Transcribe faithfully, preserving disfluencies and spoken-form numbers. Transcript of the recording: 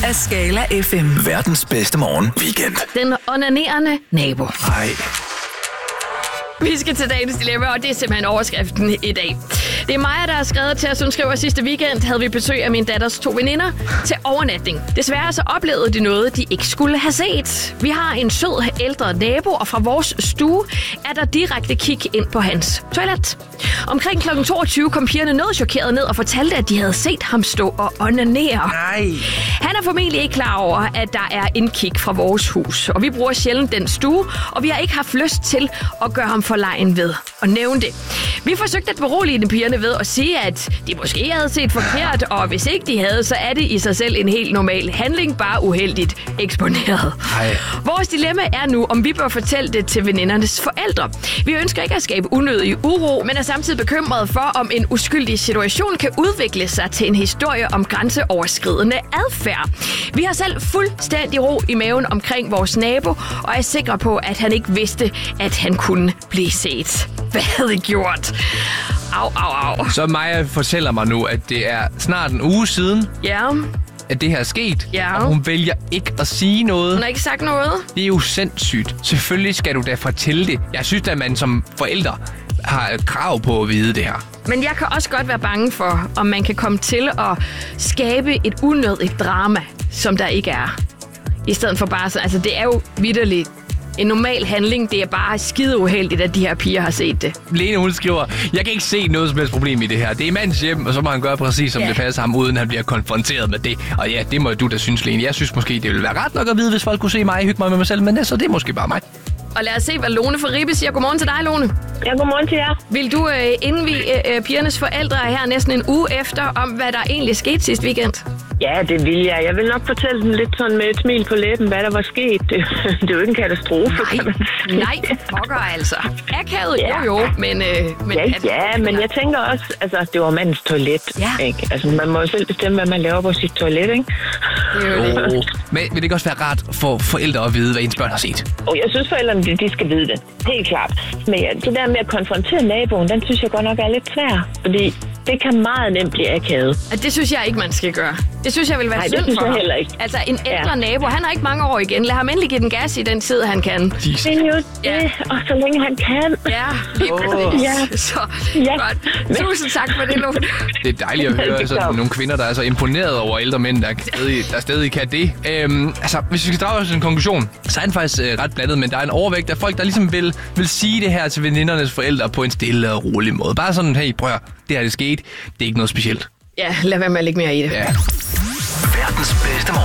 af Skala F M. Verdens bedste morgen weekend. Den onanerende nabo. Nej. Vi skal til dagens dilemma, og det er simpelthen overskriften i dag. Det er Maja, der har skrevet til os. Hun skriver, sidste weekend havde vi besøg af min datters to veninder til overnatning. Desværre så oplevede de noget, de ikke skulle have set. Vi har en sød ældre nabo, og fra vores stue er der direkte kig ind på hans toilet. Omkring klokken toogtyve kom pigerne noget chokeret ned og fortalte, at de havde set ham stå og onanere. Nej. Han er formentlig ikke klar over, at der er en kig fra vores hus, og vi bruger sjældent den stue, og vi har ikke haft lyst til at gøre ham forlegen ved at nævne det. Vi forsøgte at berolige de pigerne ved at sige, at de måske havde set forkert, og hvis ikke de havde, så er det i sig selv en helt normal handling, bare uheldigt eksponeret. Ej. Vores dilemma er nu, om vi bør fortælle det til venindernes forældre. Vi ønsker ikke at skabe unødig uro, men er samtidig bekymrede for, om en uskyldig situation kan udvikle sig til en historie om grænseoverskridende adfærd. Vi har selv fuldstændig ro i maven omkring vores nabo, og er sikre på, at han ikke vidste, at han kunne blive set. Hvad havde I gjort? Au, au, au. Så Maja fortæller mig nu, at det er snart en uge siden, Ja, at det her er sket. Ja. Og hun vælger ikke at sige noget. hun har ikke sagt noget. Det er jo sindssygt. Selvfølgelig skal du da fortælle det. Jeg synes, at man som forældre har et krav på at vide det her. Men jeg kan også godt være bange for, om man kan komme til at skabe et unødigt drama, som der ikke er. I stedet for bare sådan, altså det er jo vitterligt en normal handling. Det er bare skide uheldigt, at de her piger har set det. Lene, hun skriver, jeg kan ikke se noget som helst problem i det her. Det er mandens hjem, og så må han gøre præcis, som Ja. det passer ham, uden han bliver konfronteret med det. Og ja, det må du da synes, Lene. Jeg synes måske, det ville være ret nok at vide, hvis folk kunne se mig hygge mig med mig selv, men altså, det er måske bare mig. Og lad os se, hvad Lone fra Ribe siger. Godmorgen til dig, Lone. Ja, godmorgen til jer. Vil du øh, indvige øh, pigernes forældre her næsten en uge efter, om hvad der egentlig skete sidste weekend? Ja, det vil jeg. Jeg vil nok fortælle dem lidt sådan med et smil på læben, hvad der var sket. Det, det er jo ikke en katastrofe, Nej, kan man sige. nej, pokker altså. Akavet, Ja. jo jo, men... Øh, men Ja, ja, men jeg tænker også, altså, det var mandens toilet, Ja. ikke? Altså, man må jo selv bestemme, hvad man laver på sit toilet, ikke? Det er jo det. Oh. Men vil det ikke også være rart for forældre at vide, hvad ens børn har set? Og jeg synes, forældrene, de, de skal vide det. Helt klart. Men ja, det der med at konfrontere naboen, den synes jeg godt nok er lidt svær. Fordi det kan meget nemt blive akavet. Og det synes jeg ikke, man skal gøre. Det synes jeg vil være Nej, det synd synes for jeg ham. heller ikke. Altså, en ældre Ja. nabo, han har ikke mange år igen. Lad ham endelig give den gas i den tid, han kan. Det er jo det, Ja. og så længe han kan. Ja, lige Åh. præcis. Ja. Så Ja. godt. Tusind tak for det, Lone. Det er dejligt at høre Det sådan gør. nogle kvinder, der er så imponeret over ældre mænd, der stadig, der stadig kan det. Øhm, altså, hvis vi skal drage os en konklusion, så er den faktisk øh, ret blandet, men der er en overvægt af folk, der ligesom vil, vil sige det her til venindernes forældre på en stille og rolig måde. Bare sådan, hey, prøv at, det her det skete, det er ikke noget specielt. Ja, lad være med at lægge mere i det. Ja. Verdens bedste morgen.